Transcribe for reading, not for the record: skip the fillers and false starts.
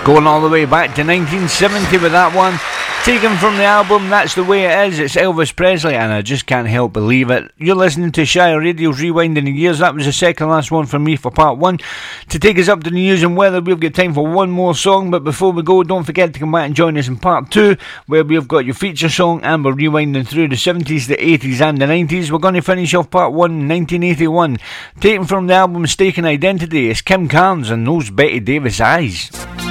Going all the way back to 1970 with that one. Taken from the album That's the Way It Is. It's Elvis Presley, and I just can't help believe it. You're listening to Shire Radio's Rewinding the Years. That was the second last one from me for part one. To take us up to the news and weather, we've got time for one more song, but before we go, don't forget to come back and join us in part two, where we've got your feature song and we're rewinding through the 70s, the 80s and the 90s. We're going to finish off part one in 1981. Taken from the album Mistaken Identity, it's Kim Carnes and those Betty Davis eyes.